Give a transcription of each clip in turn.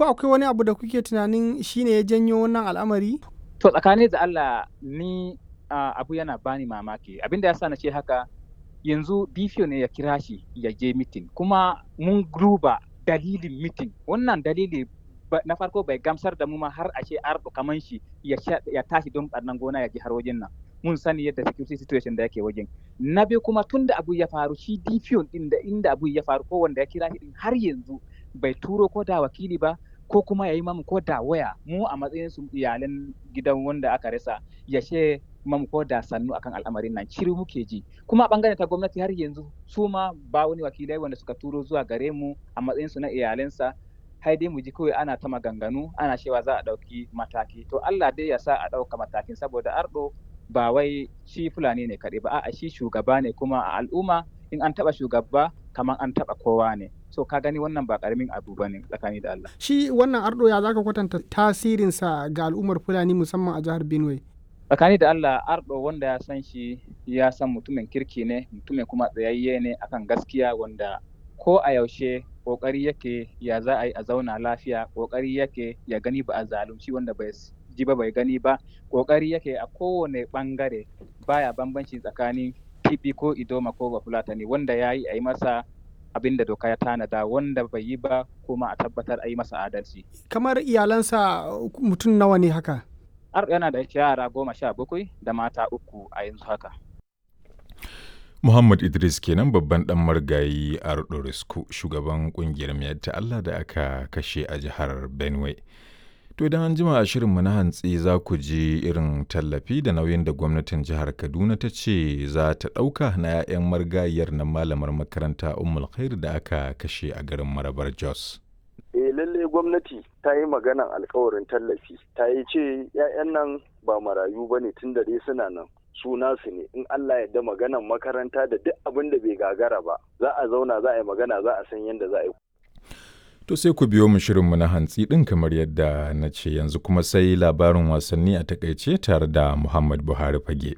ko akwai wani abu da kuke tunanin shine ya janyo wannan al'amari? To tsakani da Allah ni abu yana bani mamaki. Abinda ya sa na ce haka, yanzu DPO ne ya kira shi ya je mitin, kuma mun duba dalilin mitin. Wannan dalili na farko bai gamsar da mu ma har a ce Ardo kaman shi ya tashi don ɓarnan gona ya je har wajen nan. Mun sani yadda security situation da yake wajen. Na biyu kuma tun da abu ya faru, shi DPO din da inda abu ya faru ko wanda ya kira shi din har yanzu bai turo ko da wakili ba, ko kuma ya yi mamu ko da waya mu a matsayin su iyalan gidan wanda aka rasa ya she mamu ko da sannu akan al'amarin nan. Shiru muke ji. Kuma bangaren ta gwamnati har yanzu su ma ba wani wakilai wanda suka turo zuwa gare mu a matsayin su na iyalansa. Hai dai mu ji kawai ana ta maganganu ana cewa za a ɗauki mataki. To Allah dai ya sa a ɗauka matakin, saboda Ardo ba wai shi Fulani ne kaɗai ba, a'a shi shugaba ne, kuma a al'umma in an taɓa shugaba kamar an taɓa kowa ne. So ka gani wannan ba ƙaramin abu ba ne tsakani da Allah. Shi wannan Ardo ya zaka kwatanta tasirinsa ga al'ummar Fulani musamman a jihar Benue? Tsakani da Allah, Ardo wanda ya san shi ya san mutumin kirki ne, mutumin kuma tsayayye ne akan gaskiya, wanda ko a yaushe kokari yake ya za a yi a zauna lafiya, kokari yake ya gani ba a zalunci wanda bai ji ba bai gani ba, kokari yake a kowane bangare baya bambanci tsakanin Tibi ko Idoma ko Bafulatani, wanda ya yi a yi masa abin da doka ya tanada, wanda bai yi ba kuma a tabbatar a yi masa adalci. Kamar iyalansa mutum nawa ne haka? Ardo yana da yara 17 da mata 3 a yanzu haka. Muhammad Idris kenan, babban dan marigayi Ardo Risku, shugaban kungiyar Miyatta Allah da aka kashe a jihar Benue. To idan an jima a shirinmu na hantsi za ku ji irin tallafi da nauyin da gwamnatin jihar Kaduna ta ce za ta ɗauka na 'ya'yan marigayiyar nan malamar makaranta Ummul Khair da aka kashe a garin Marabar Jos. Lallai gwamnati ta yi maganan alkawarin tallafi, ta yi ce 'ya'yan nan ba marayu ba ne tun da dai suna nan. Suna su ne, in Allah ya da maganan makaranta da duk abin da bai gagara ba, za a zauna za a yi magana, za a san yadda za a yi. To sai ku biyo mu shirinmu na hantsi ɗin kamar yadda na ce, yanzu kuma sai labarin wasanni a takaice tare da Muhammad Buhari Fage.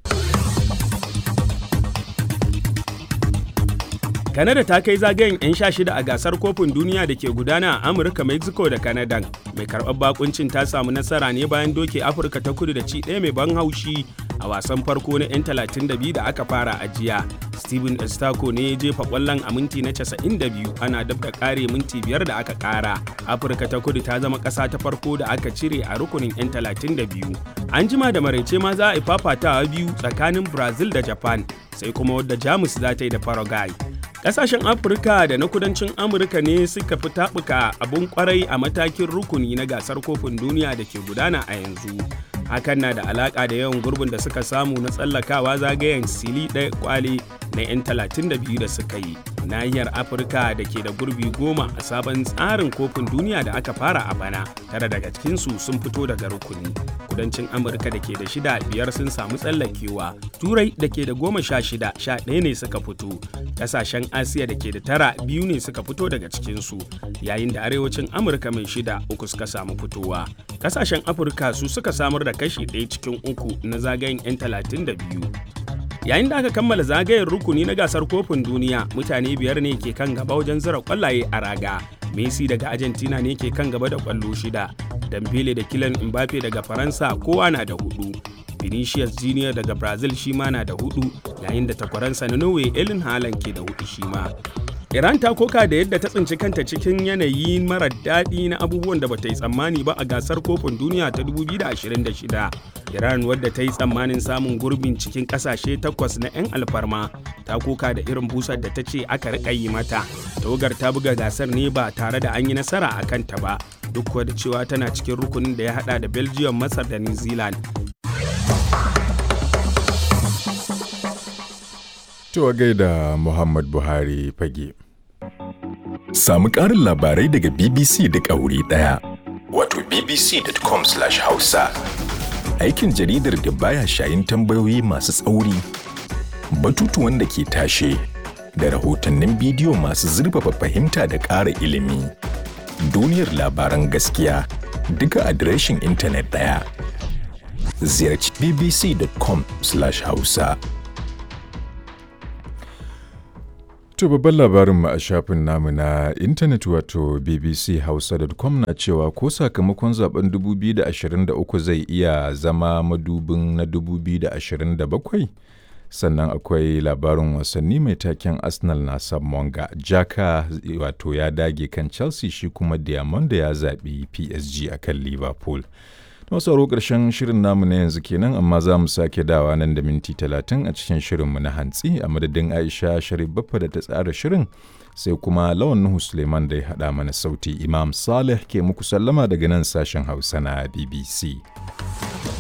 Canada ta kai zagayen 'yan 16 a gasar kofin duniya da ke gudana a Amurka, Mexico da Canada. Mai karɓar bakuncin ta samu nasara ne bayan doke Afirka ta Kudu da ci ɗaya mai ban haushi a wasan farko na 'yan 32 da aka fara a jiya. Steven Estako ne ya jefa ƙwallon a minti na 92, ana dab da ƙare minti 5 da aka ƙara. Afirka ta Kudu ta zama ƙasa ta farko da aka cire a rukunin 'yan 32. An jima da maraice ma za a yi fafatawa biyu tsakanin Brazil da Japan, sai kuma wadda Jamus za ta yi da Paraguay. Ƙasashen Afirka da na kudancin Amurka ne suka fi taɓuka abun kwarai a matakin rukuni na gasar kofin duniya da ke gudana a yanzu. Hakan na da alaƙa da yawan gurbin da suka samu na tsallakawa zagayen sili ɗaya kwale na 'yan 32 da suka yi. Nahiyar Afirka da ke da gurbi 10 a sabon tsarin kofin duniya da aka fara a bana, 9 daga cikinsu sun fito daga rukuni. Kudancin Amurka da ke da 6, 5 sun samu tsallakewa. Turai da ke da 16, 11 ne suka fito. Ƙasashen Asiya da ke da 9, 2 ne suka fito daga cikinsu, yayin da arewacin Amurka mai 6, 3 suka samu fitowa. Ƙasashen Afirka su suka samar da kashi 1 cikin 3 na zagayen 'yan 32. Yayin da aka kammala zagayen rukuni na gasar kofin duniya, mutane 5 ne ke kan gaba wajen zira kwallaye a raga. Messi daga Argentina ne ke kan gaba da kwallo 6, Dembele da Kylian Mbappe daga Faransa kowa na da 4. Vinicius Junior daga Brazil shi ma na da 4, yayin da takwaransa na Norway Erling Haaland ke da 4 shi ma. Iran ta koka da yadda ta tsinci kanta cikin yanayi marar daɗi na abubuwan da bata yi tsammani ba a gasar kofin duniya ta 2026. Iran, wadda ta yi tsammanin samun gurbin cikin ƙasashe 8 na 'yan alfarma, ta koka da irin busar da ta ce aka riƙa yi mata. Tawagar ta buga gasar ne ba tare da an yi nasara a kanta ba, duk da cewa tana cikin rukunin da ya haɗa da Belgium, Masar da New Zealand. To gaida Muhammad Buhari Fage. Samu ƙarin labarai daga BBC duk a wuri ɗaya. Wato bbc.com/hausa. Aikin jaridar da baya shayin tambayoyi masu tsauri, batutuwan da ke tashe, da rahotannin bidiyo masu zurfafa fahimta da ƙara ilimi. Duniyar labaran gaskiya duka adireshin intanet ɗaya. Ziyarci bbc.com/hausa. To babban labarinmu a shafin namu na intanet wato bbchausa.com na cewa ko sakamakon zaben 2023 zai iya zama madubin na 2027. Sannan akwai labarin wasanni mai taken Arsenal na Monga. Jaka wato ya dage kan Chelsea, shi kuma Diamond ya zaɓi PSG a kan Liverpool. Na sauro ƙarshen shirin namu na yanzu kenan, amma za mu sake dawa nan da minti 30 a cikin shirinmu na hantsi a madadin Aisha Sharif Baffa da ta tsara shirin, sai kuma Lawan Nuhu Suleiman da ya haɗa mana sauti. Imam Saleh ke muku sallama daga nan sashen Hausa na BBC.